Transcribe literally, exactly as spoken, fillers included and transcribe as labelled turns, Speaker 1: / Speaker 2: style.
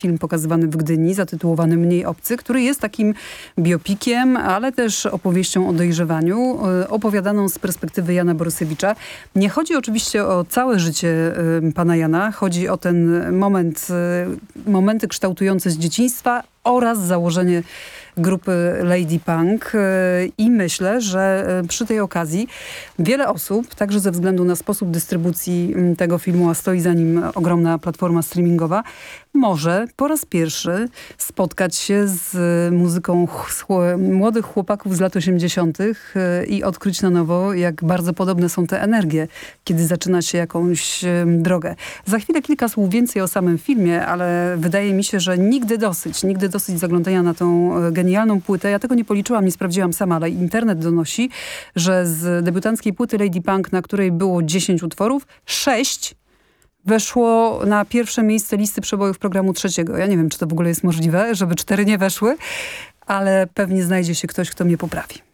Speaker 1: film pokazywany w Gdyni, zatytułowany Mniej obcy, który jest takim biopikiem, ale też opowieścią o dojrzewaniu, opowiadaną z perspektywy Jana Borysewicza. Nie chodzi oczywiście o całe życie pana Jana, chodzi o ten moment, momenty kształtujące z dzieciństwa oraz założenie grupy Lady Punk i myślę, że przy tej okazji wiele osób, także ze względu na sposób dystrybucji tego filmu, a stoi za nim ogromna platforma streamingowa, może po raz pierwszy spotkać się z muzyką ch młodych chłopaków z lat osiemdziesiątych i odkryć na nowo, jak bardzo podobne są te energie, kiedy zaczyna się jakąś drogę. Za chwilę kilka słów więcej o samym filmie, ale wydaje mi się, że nigdy dosyć, nigdy dosyć zaglądania na tą genialną płytę. Ja tego nie policzyłam, nie sprawdziłam sama, ale internet donosi, że z debiutanckiej płyty Lady Punk, na której było dziesięć utworów, sześć weszło na pierwsze miejsce listy przebojów programu trzeciego. Ja nie wiem, czy to w ogóle jest możliwe, żeby cztery nie weszły, ale pewnie znajdzie się ktoś, kto mnie poprawi.